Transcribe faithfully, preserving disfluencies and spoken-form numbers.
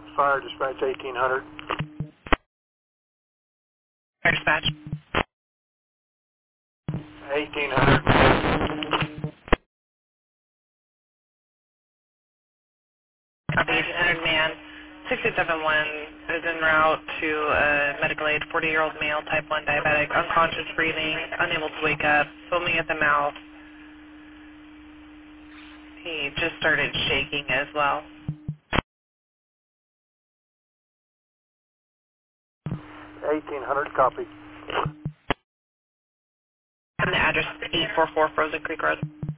fire, dispatch eighteen hundred. Fire dispatch. eighteen hundred. Copy, eighteen hundred man. six eight seven one is en route to a medical aid, forty-year-old male, type one diabetic, unconscious breathing, unable to wake up, foaming at the mouth. He just started shaking as well. eighteen hundred, copy. And the address is eight four four Frozen Creek Road.